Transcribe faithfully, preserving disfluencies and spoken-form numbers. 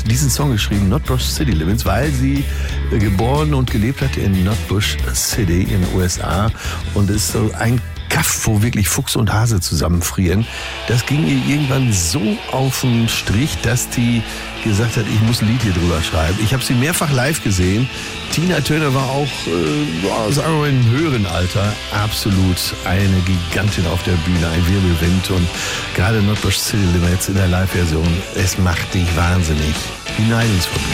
diesen Song geschrieben, Nutbush City Limits, weil sie äh, geboren und gelebt hat in Nutbush City in den U S A und ist so ein Kaff, wo wirklich Fuchs und Hase zusammenfrieren. Das ging ihr irgendwann so auf den Strich, dass die gesagt hat, ich muss ein Lied hier drüber schreiben. Ich habe sie mehrfach live gesehen. Tina Turner war auch, äh, ja, sagen wir mal, im höheren Alter absolut eine Gigantin auf der Bühne, ein Wirbelwind. Und gerade Nutbush City Limits in der Live-Version, es macht dich wahnsinnig. Hinein ins Vergnügen.